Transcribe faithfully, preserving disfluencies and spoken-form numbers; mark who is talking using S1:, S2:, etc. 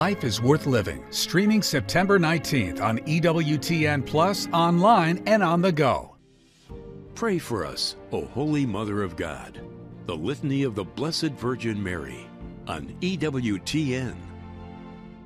S1: Life is Worth Living, streaming September nineteenth on E W T N Plus, online and on the go.
S2: Pray for us, O Holy Mother of God. The Litany of the Blessed Virgin Mary on E W T N.